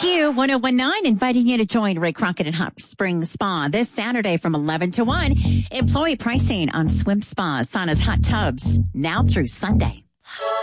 Q1019 inviting you to join Ray Crockett at Hot Springs Spa this Saturday from 11 to 1. Employee pricing on swim spas, saunas, hot tubs now through Sunday.